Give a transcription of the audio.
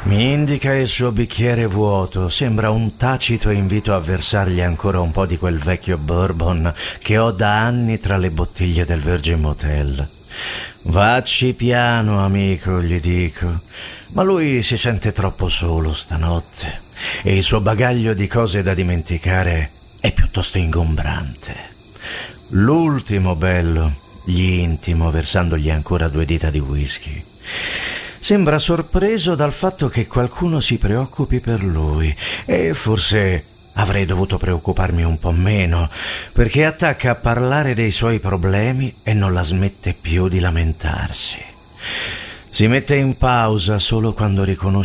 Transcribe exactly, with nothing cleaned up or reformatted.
Mi indica il suo bicchiere vuoto. Sembra un tacito invito a versargli ancora un po' di quel vecchio bourbon che ho da anni tra le bottiglie del Virgin Motel. Vacci piano, amico, gli dico. Ma lui si sente troppo solo stanotte e il suo bagaglio di cose da dimenticare è piuttosto ingombrante. L'ultimo bello, gli intimo versandogli ancora due dita di whisky. Sembra sorpreso dal fatto che qualcuno si preoccupi per lui e forse avrei dovuto preoccuparmi un po' meno, perché attacca a parlare dei suoi problemi e non la smette più di lamentarsi. Si mette in pausa solo quando riconosce